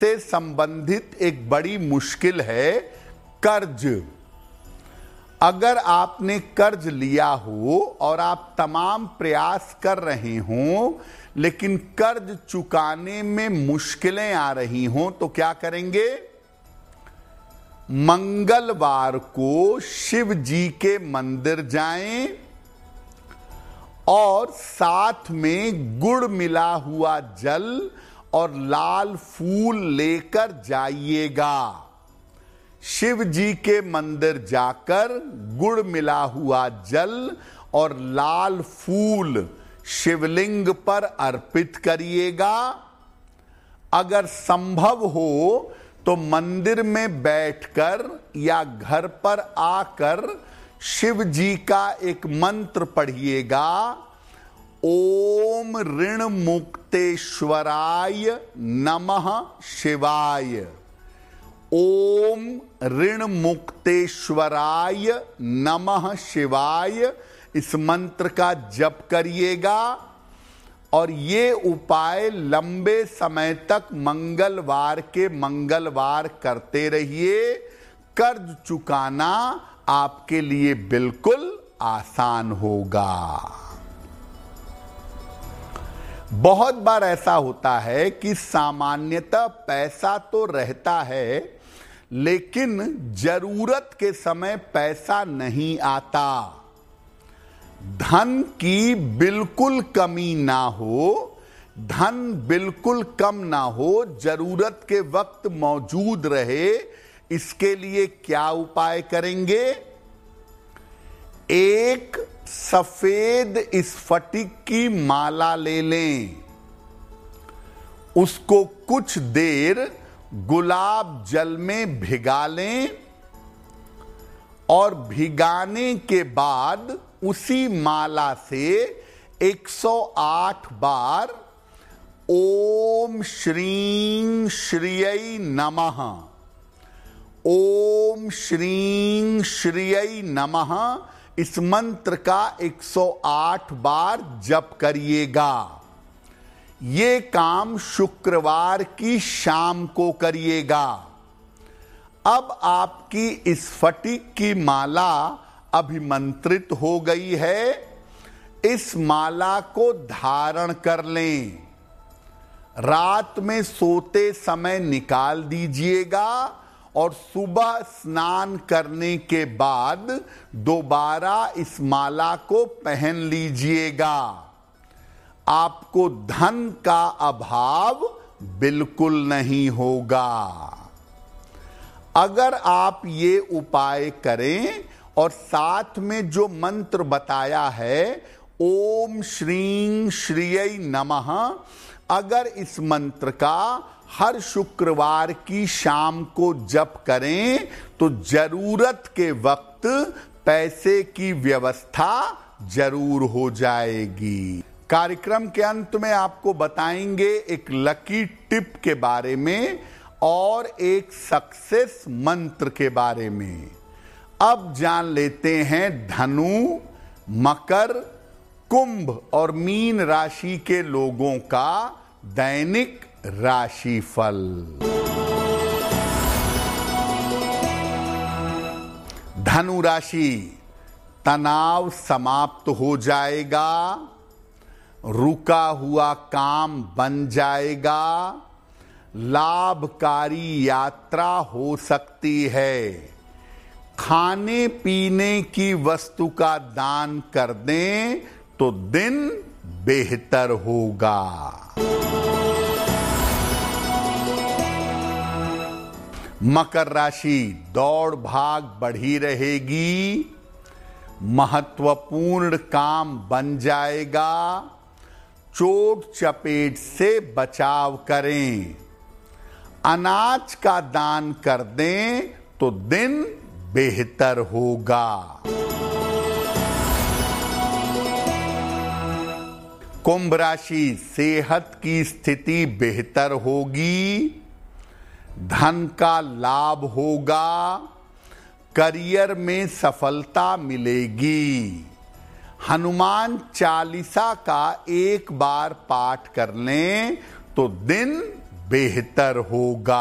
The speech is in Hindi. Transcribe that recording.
से संबंधित एक बड़ी मुश्किल है कर्ज। अगर आपने कर्ज लिया हो और आप तमाम प्रयास कर रहे हो लेकिन कर्ज चुकाने में मुश्किलें आ रही हों तो क्या करेंगे? मंगलवार को शिव जी के मंदिर जाएं और साथ में गुड़ मिला हुआ जल और लाल फूल लेकर जाइएगा। शिव जी के मंदिर जाकर गुड़ मिला हुआ जल और लाल फूल शिवलिंग पर अर्पित करिएगा। अगर संभव हो तो मंदिर में बैठकर या घर पर आकर शिव जी का एक मंत्र पढ़िएगा। ओम ऋण मुक्तेश्वराय नमः शिवाय। ओम ऋण मुक्तेश्वराय नमः शिवाय, इस मंत्र का जप करिएगा और ये उपाय लंबे समय तक मंगलवार के मंगलवार करते रहिए। कर्ज चुकाना आपके लिए बिल्कुल आसान होगा। बहुत बार ऐसा होता है कि सामान्यतः पैसा तो रहता है लेकिन जरूरत के समय पैसा नहीं आता। धन की बिल्कुल कमी ना हो, धन बिल्कुल कम ना हो, जरूरत के वक्त मौजूद रहे, इसके लिए क्या उपाय करेंगे? एक सफेद स्फटिक की माला ले लें, उसको कुछ देर गुलाब जल में भिगा लें और भिगाने के बाद उसी माला से 108 बार ओम श्रीं श्रियै नमः, ओम श्रीं श्रियै नमः, इस मंत्र का 108 बार जप करिएगा। ये काम शुक्रवार की शाम को करिएगा। अब आपकी स्फटिक की माला अभिमंत्रित हो गई है। इस माला को धारण कर लें, रात में सोते समय निकाल दीजिएगा और सुबह स्नान करने के बाद दोबारा इस माला को पहन लीजिएगा। आपको धन का अभाव बिल्कुल नहीं होगा। अगर आप ये उपाय करें और साथ में जो मंत्र बताया है ओम श्रीं श्रियै नमः, अगर इस मंत्र का हर शुक्रवार की शाम को जप करें तो जरूरत के वक्त पैसे की व्यवस्था जरूर हो जाएगी। कार्यक्रम के अंत में आपको बताएंगे एक लकी टिप के बारे में और एक सक्सेस मंत्र के बारे में। अब जान लेते हैं धनु, मकर, कुंभ और मीन राशि के लोगों का दैनिक राशिफल। धनु राशि, तनाव समाप्त हो जाएगा, रुका हुआ काम बन जाएगा, लाभकारी यात्रा हो सकती है, खाने पीने की वस्तु का दान कर दें तो दिन बेहतर होगा। मकर राशि, दौड़ भाग बढ़ी रहेगी, महत्वपूर्ण काम बन जाएगा, चोट चपेट से बचाव करें, अनाज का दान कर दें तो दिन बेहतर होगा। कुंभ राशि, सेहत की स्थिति बेहतर होगी, धन का लाभ होगा, करियर में सफलता मिलेगी, हनुमान चालीसा का एक बार पाठ कर लें तो दिन बेहतर होगा।